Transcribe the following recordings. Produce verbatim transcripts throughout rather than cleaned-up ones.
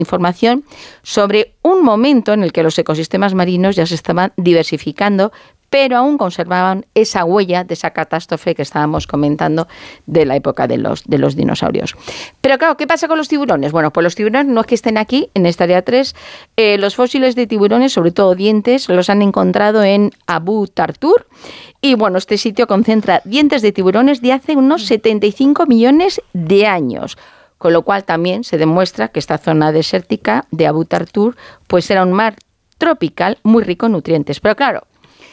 información sobre un momento en el que los ecosistemas marinos ya se estaban diversificando, pero aún conservaban esa huella de esa catástrofe que estábamos comentando de la época de los, de los dinosaurios. Pero claro, ¿qué pasa con los tiburones? Bueno, pues los tiburones no es que estén aquí, en esta área tres, eh, los fósiles de tiburones, sobre todo dientes, los han encontrado en Abu Tartur, y bueno, este sitio concentra dientes de tiburones de hace unos setenta y cinco millones de años, con lo cual también se demuestra que esta zona desértica de Abu Tartur pues era un mar tropical muy rico en nutrientes. Pero claro,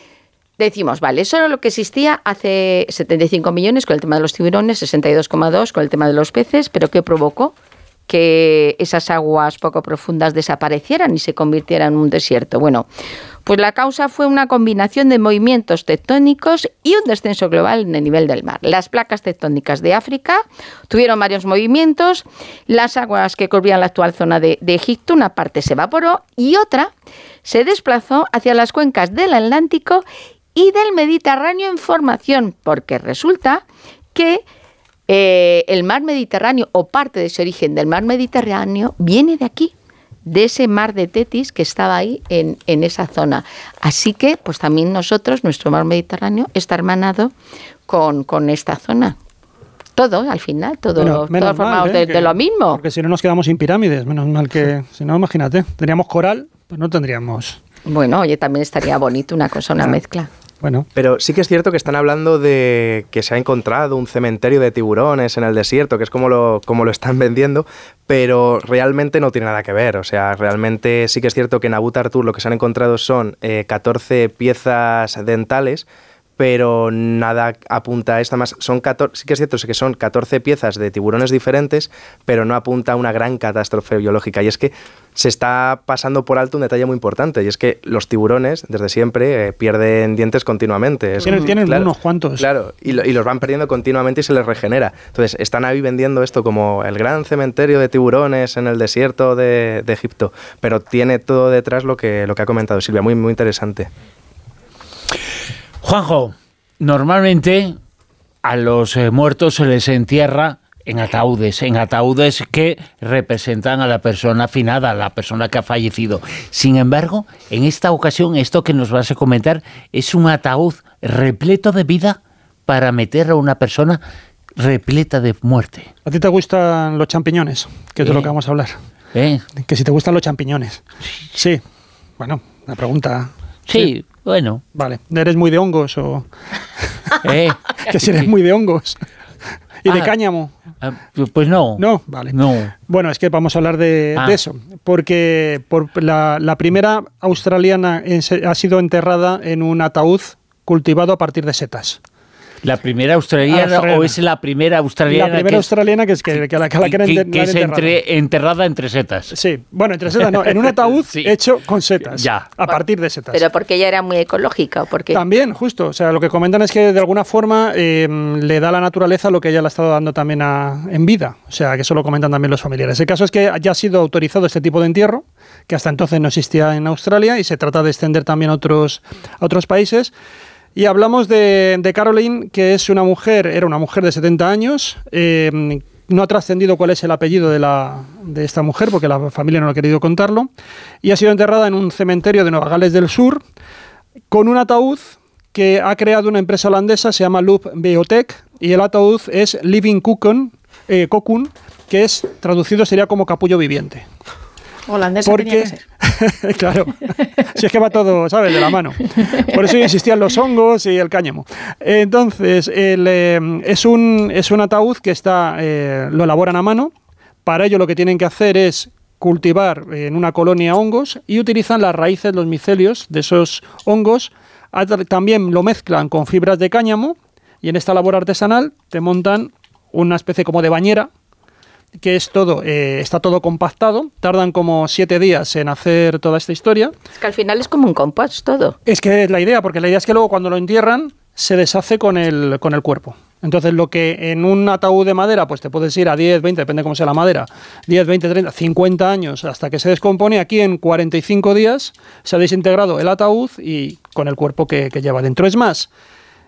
decimos, vale, eso era lo que existía hace setenta y cinco millones con el tema de los tiburones, sesenta y dos coma dos con el tema de los peces, pero ¿qué provocó? Que esas aguas poco profundas desaparecieran y se convirtieran en un desierto. Bueno, pues la causa fue una combinación de movimientos tectónicos y un descenso global en el nivel del mar. Las placas tectónicas de África tuvieron varios movimientos, las aguas que cubrían la actual zona de, de Egipto, una parte se evaporó y otra se desplazó hacia las cuencas del Atlántico y del Mediterráneo en formación, porque resulta que eh, el mar Mediterráneo o parte de ese origen del mar Mediterráneo viene de aquí, de ese mar de Tetis que estaba ahí en, en esa zona. Así que, pues también nosotros, nuestro mar Mediterráneo, está hermanado con, con esta zona. Todo, al final, todo, bueno, todo formado mal, ¿eh? de, que, de lo mismo. Porque si no nos quedamos sin pirámides, menos mal que, si no, imagínate, tendríamos coral, pues no tendríamos... Bueno, oye, también estaría bonito una cosa, una mezcla. Bueno. Pero sí que es cierto que están hablando de que se ha encontrado un cementerio de tiburones en el desierto, que es como lo, como lo están vendiendo, pero realmente no tiene nada que ver. O sea, realmente sí que es cierto que en Abu Tartur lo que se han encontrado son eh, catorce piezas dentales, pero nada apunta a esta más. Son catorce, sí que es cierto que son catorce piezas de tiburones diferentes, pero no apunta a una gran catástrofe biológica. Y es que se está pasando por alto un detalle muy importante, y es que los tiburones, desde siempre, eh, pierden dientes continuamente. Es, tienen tienen claro, unos cuantos. Claro, y, lo, y los van perdiendo continuamente y se les regenera. Entonces, están ahí vendiendo esto como el gran cementerio de tiburones en el desierto de, de Egipto, pero tiene todo detrás lo que, lo que ha comentado Silvia, muy, muy interesante. Juanjo, normalmente a los eh, muertos se les entierra en ataúdes, en ataúdes que representan a la persona finada, a la persona que ha fallecido. Sin embargo, en esta ocasión, esto que nos vas a comentar es un ataúd repleto de vida para meter a una persona repleta de muerte. ¿A ti te gustan los champiñones? Que es de lo que vamos a hablar. ¿Eh? Que si te gustan los champiñones. Sí. Bueno, la pregunta... Sí, sí. Bueno. Vale. ¿Eres muy de hongos o...? ¿Eh? Que si eres muy de hongos. ¿Y ah, de cáñamo? Pues no. No, vale. No. Bueno, es que vamos a hablar de, ah. de eso. Porque por la, la primera australiana en, ha sido enterrada en un ataúd cultivado a partir de setas. ¿La primera australiana, australiana o es la primera australiana? La primera que australiana que es que, que la que, la que era que, enter, que es entre, enterrada entre setas. Sí, bueno, entre setas no, en un ataúd sí. hecho con setas, ya. a partir de setas. Pero porque ella era muy ecológica, ¿o por qué? También, justo, o sea, lo que comentan es que de alguna forma eh, le da a la naturaleza lo que ella le ha estado dando también a, en vida, o sea, que eso lo comentan también los familiares. El caso es que ya ha sido autorizado este tipo de entierro, que hasta entonces no existía en Australia y se trata de extender también a otros, a otros países. Y hablamos de, de Caroline, que es una mujer, era una mujer de setenta años, eh, no ha trascendido cuál es el apellido de, la, de esta mujer, porque la familia no ha querido contarlo, y ha sido enterrada en un cementerio de Nueva Gales del Sur, con un ataúd que ha creado una empresa holandesa, se llama Loop Biotech, y el ataúd es Living Cocoon, eh, Cocoon, que es, traducido sería como capullo viviente. Holandesa porque, tenía que ser. Claro, si es que va todo, ¿sabes?, de la mano. Por eso insistían los hongos y el cáñamo. Entonces, el, eh, es, un, es un ataúd que está, eh, lo elaboran a mano. Para ello lo que tienen que hacer es cultivar en una colonia hongos y utilizan las raíces, los micelios de esos hongos. También lo mezclan con fibras de cáñamo y en esta labor artesanal te montan una especie como de bañera, que es todo, eh, está todo compactado, tardan como siete días en hacer toda esta historia. Es que al final es como un compost todo. Es que es la idea, porque la idea es que luego cuando lo entierran se deshace con el, con el cuerpo. Entonces lo que en un ataúd de madera pues te puedes ir a diez, veinte, depende cómo sea la madera, diez, veinte, treinta, cincuenta años hasta que se descompone, aquí en cuarenta y cinco días se ha desintegrado el ataúd y con el cuerpo que, que lleva dentro. Es más,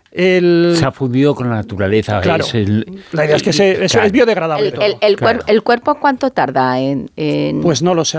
El... Se ha fundido con la naturaleza. Claro. Es el... La idea es que se, eso Claro. es biodegradable. El, todo. el- el Claro. cuer- ¿El cuerpo cuánto tarda en...? en... Pues no lo sé.